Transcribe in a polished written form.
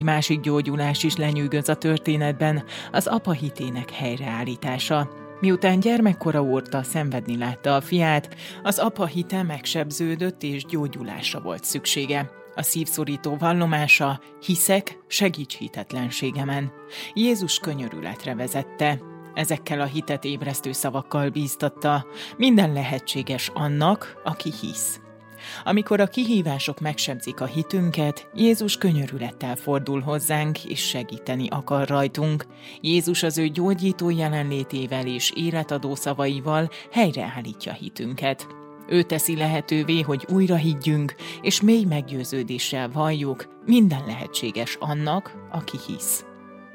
Másik gyógyulás is lenyűgöz a történetben, az apa hitének helyreállítása. Miután gyermekkora óta szenvedni látta a fiát, az apa hite megsebződött és gyógyulásra volt szüksége. A szívszorító vallomása: hiszek, segíts hitetlenségemen. Jézus könyörületre vezette. Ezekkel a hitet ébresztő szavakkal bíztatta: minden lehetséges annak, aki hisz. Amikor a kihívások megsebzik a hitünket, Jézus könyörülettel fordul hozzánk, és segíteni akar rajtunk. Jézus az ő gyógyító jelenlétével és életadó szavaival helyreállítja hitünket. Ő teszi lehetővé, hogy újra higgyünk, és mély meggyőződéssel valljuk: minden lehetséges annak, aki hisz.